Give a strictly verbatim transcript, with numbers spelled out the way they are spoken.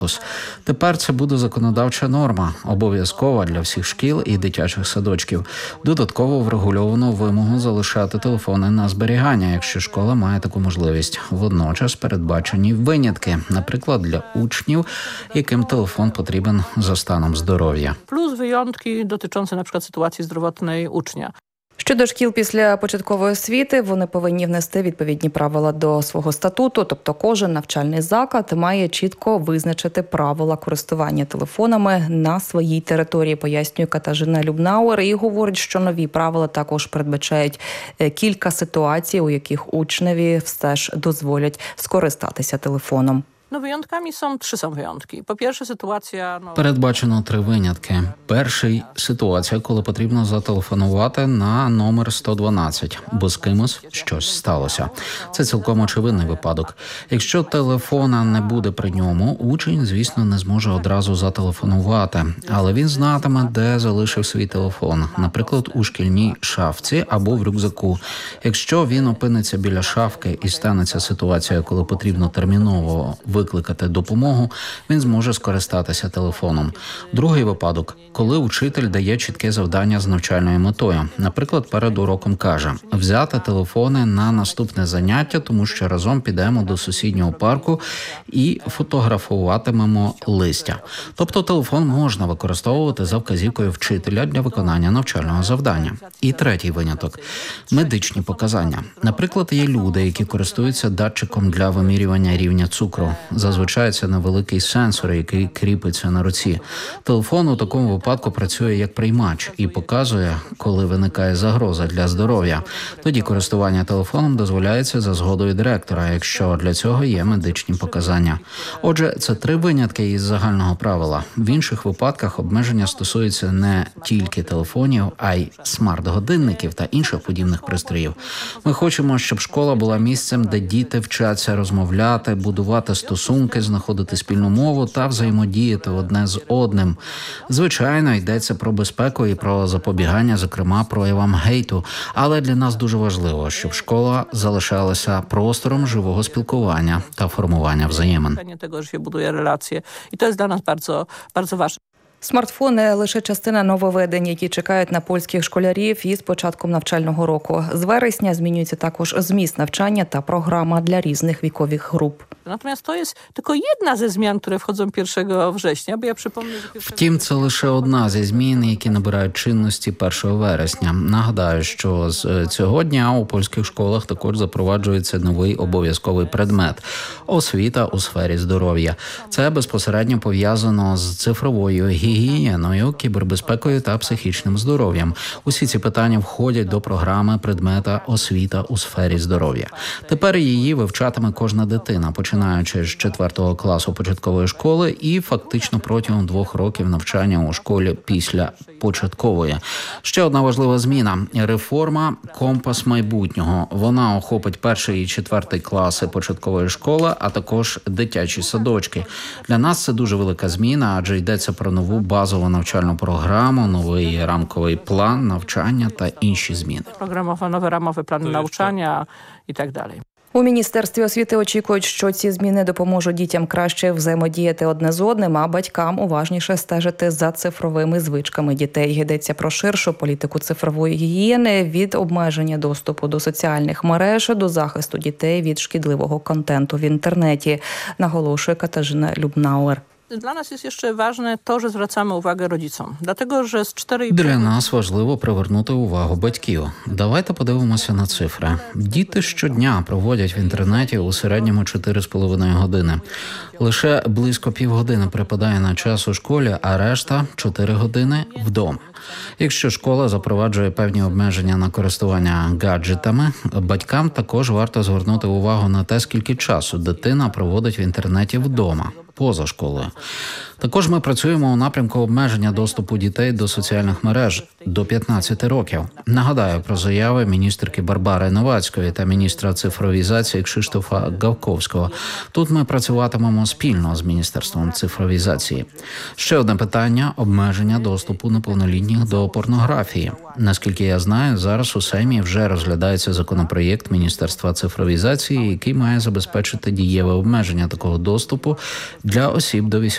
Тепер це буде законодавча норма, обов'язкова для всіх шкіл і дитячих садочків. Додатково врегульовано вимогу залишати телефони на зберігання, якщо школа має таку можливість. Водночас передбачені винятки, наприклад, для учнів, яким телефон потрібен за станом здоров'я. Плюс винятки dotyczące na przykład sytuacji zdrowotnej ucznia. Щодо шкіл після початкової освіти, вони повинні внести відповідні правила до свого статуту, тобто кожен навчальний заклад має чітко визначити правила користування телефонами на своїй території, пояснює Катажина Любнауер, і говорить, що нові правила також передбачають кілька ситуацій, у яких учневі все ж дозволять скористатися телефоном. No wyjątkami są, trzy są wyjątki. Po pierwsze sytuacja... No... Передбачено три винятки. Перший – ситуація, коли потрібно зателефонувати на номер сто дванадцять, бо з кимось щось сталося. Це цілком очевидний випадок. Якщо телефона не буде при ньому, учень, звісно, не зможе одразу зателефонувати, але він знатиме, де залишив свій телефон, наприклад, у шкільній шафці або в рюкзаку. Якщо він опиниться біля шафки і станеться ситуація, коли потрібно терміново викликати допомогу, він зможе скористатися телефоном. Другий випадок – коли учитель дає чітке завдання з навчальною метою. Наприклад, перед уроком каже – взяти телефони на наступне заняття, тому що разом підемо до сусіднього парку і фотографуватимемо листя. Тобто телефон можна використовувати за вказівкою вчителя для виконання навчального завдання. І третій виняток – медичні показання. Наприклад, є люди, які користуються датчиком для вимірювання рівня цукру. Зазвичай це невеликий сенсор, який кріпиться на руці. Телефон у такому випадку працює як приймач і показує, коли виникає загроза для здоров'я. Тоді користування телефоном дозволяється за згодою директора, якщо для цього є медичні показання. Отже, це три винятки із загального правила. В інших випадках обмеження стосуються не тільки телефонів, а й смарт-годинників та інших подібних пристроїв. Ми хочемо, щоб школа була місцем, де діти вчаться розмовляти, будувати стосунки, знаходити спільну мову та взаємодіяти одне з одним. Звичайно, йдеться про безпеку і про запобігання, зокрема, проявам гейту. Але для нас дуже важливо, щоб школа залишалася простором живого спілкування та формування взаємин. Tego, że się buduje relacje. I to jest dla nas bardzo, bardzo ważne. Смартфони – лише частина нововведень, які чекають на польських школярів із початком навчального року. З вересня змінюється також зміст навчання та програма для різних вікових груп. Natomiast to jest tylko jedna ze zmian, które wchodzą pierwszego września, bo ja przypomnę, że... Втім, це лише одна зі змін, які набирають чинності першого вересня. Нагадаю, що з цього дня у польських школах також запроваджується новий обов'язковий предмет – освіта у сфері здоров'я. Це безпосередньо пов'язано з цифровою гігієною, кібербезпекою та психічним здоров'ям. Усі ці питання входять до програми предмета «Освіта у сфері здоров'я». Тепер її вивчатиме кожна дитина, починаючи з четвертого класу початкової школи і фактично протягом двох років навчання у школі після початкової. Ще одна важлива зміна – реформа «Компас майбутнього». Вона охопить перший і четвертий класи початкової школи, а також дитячі садочки. Для нас це дуже велика зміна, адже йдеться про нову базову навчальну програму, новий рамковий план навчання та інші зміни. Programowe, nowe ramowe plany nauczania i tak dalej. У Міністерстві освіти очікують, що ці зміни допоможуть дітям краще взаємодіяти одне з одним, а батькам уважніше стежити за цифровими звичками дітей. Йдеться про ширшу політику цифрової гігієни, від обмеження доступу до соціальних мереж до захисту дітей від шкідливого контенту в інтернеті, наголошує Катажина Любнауер. Dla nas jest jeszcze ważne to, że zwracamy uwagę rodzicom. Dlatego, że z cztery... Для нас важливо привернути увагу батьків. Давайте подивимося на цифри. Діти щодня проводять в інтернеті у середньому чотири з половиною години. Лише близько півгодини припадає на час у школі, а решта – чотири години вдома. Якщо школа запроваджує певні обмеження на користування гаджетами, батькам також варто звернути увагу на те, скільки часу дитина проводить в інтернеті вдома, поза школою. Також ми працюємо у напрямку обмеження доступу дітей до соціальних мереж до п'ятнадцяти років. Нагадаю про заяви міністерки Барбари Новацької та міністра цифровізації Кшиштофа Гавковського. Тут ми працюватимемо спільно з Міністерством цифровізації. Ще одне питання – обмеження доступу неповнолітніх до порнографії. Наскільки я знаю, зараз у Сеймі вже розглядається законопроєкт Міністерства цифровізації, який має забезпечити дієве обмеження такого доступу для осіб до вісімнадцяти